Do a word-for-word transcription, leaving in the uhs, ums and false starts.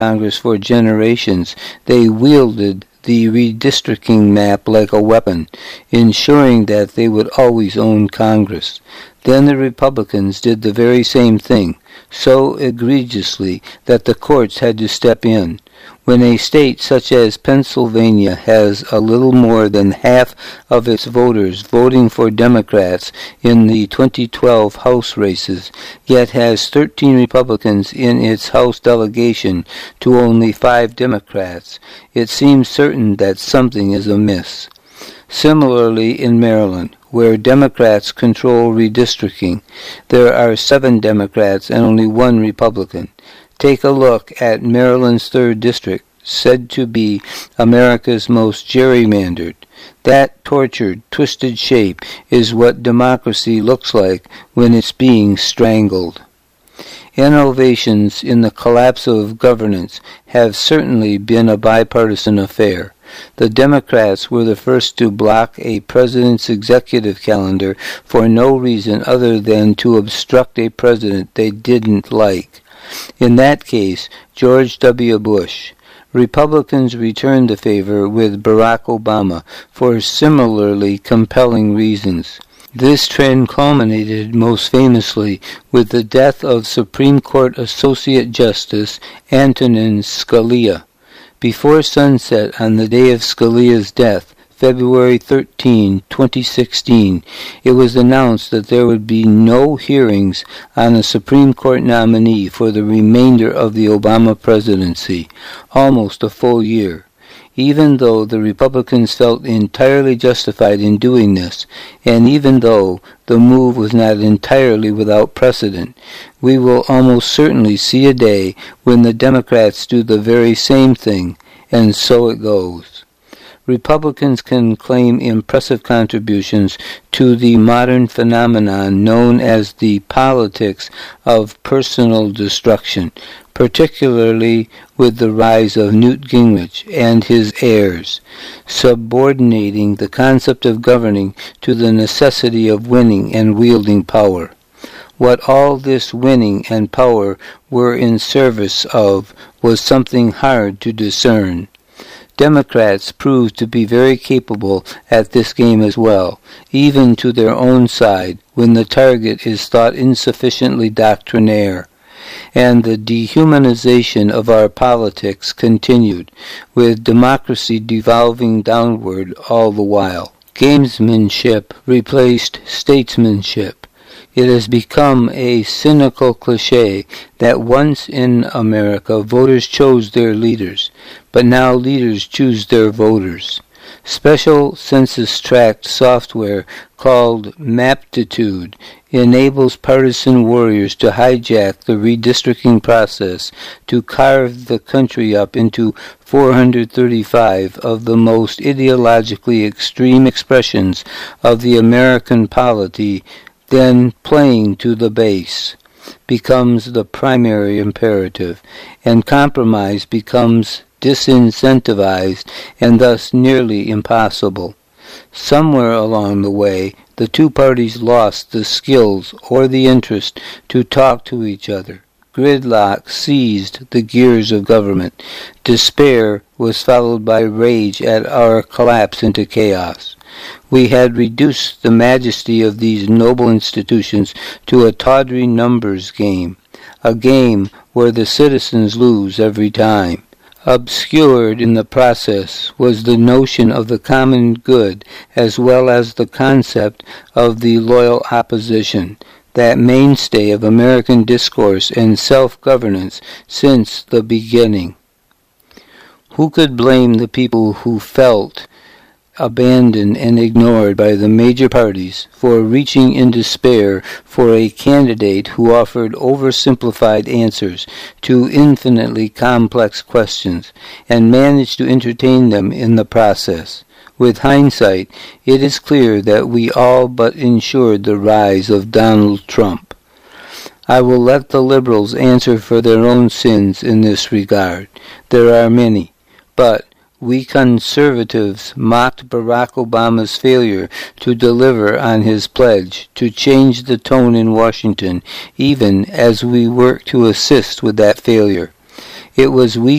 Congress for generations, they wielded the redistricting map like a weapon, ensuring that they would always own Congress. Then the Republicans did the very same thing, so egregiously that the courts had to step in. When a state such as Pennsylvania has a little more than half of its voters voting for Democrats in the twenty twelve House races, yet has thirteen Republicans in its House delegation to only five Democrats, it seems certain that something is amiss. Similarly in Maryland, where Democrats control redistricting, there are seven Democrats and only one Republican. Take a look at Maryland's third District, said to be America's most gerrymandered. That tortured, twisted shape is what democracy looks like when it's being strangled. Innovations in the collapse of governance have certainly been a bipartisan affair. The Democrats were the first to block a president's executive calendar for no reason other than to obstruct a president they didn't like. In that case, George W. Bush. Republicans returned the favor with Barack Obama for similarly compelling reasons. This trend culminated most famously with the death of Supreme Court Associate Justice Antonin Scalia. Before sunset on the day of Scalia's death, February thirteenth, twenty sixteen, it was announced that there would be no hearings on a Supreme Court nominee for the remainder of the Obama presidency, almost a full year. Even though the Republicans felt entirely justified in doing this, and even though the move was not entirely without precedent, we will almost certainly see a day when the Democrats do the very same thing, and so it goes. Republicans can claim impressive contributions to the modern phenomenon known as the politics of personal destruction, particularly with the rise of Newt Gingrich and his heirs, subordinating the concept of governing to the necessity of winning and wielding power. What all this winning and power were in service of was something hard to discern. Democrats proved to be very capable at this game as well, even to their own side, when the target is thought insufficiently doctrinaire. And the dehumanization of our politics continued, with democracy devolving downward all the while. Gamesmanship replaced statesmanship. It has become a cynical cliché that once in America voters chose their leaders, but now leaders choose their voters. Special census tract software called Maptitude enables partisan warriors to hijack the redistricting process to carve the country up into four hundred thirty-five of the most ideologically extreme expressions of the American polity. Then playing to the base becomes the primary imperative, and compromise becomes disincentivized and thus nearly impossible. Somewhere along the way, the two parties lost the skills or the interest to talk to each other. Gridlock seized the gears of government. Despair was followed by rage at our collapse into chaos. We had reduced the majesty of these noble institutions to a tawdry numbers game, a game where the citizens lose every time. Obscured in the process was the notion of the common good as well as the concept of the loyal opposition, that mainstay of American discourse and self-governance since the beginning. Who could blame the people who felt abandoned and ignored by the major parties for reaching in despair for a candidate who offered oversimplified answers to infinitely complex questions and managed to entertain them in the process? With hindsight, it is clear that we all but ensured the rise of Donald Trump. I will let the liberals answer for their own sins in this regard. There are many, but we conservatives mocked Barack Obama's failure to deliver on his pledge to change the tone in Washington, even as we worked to assist with that failure. It was weak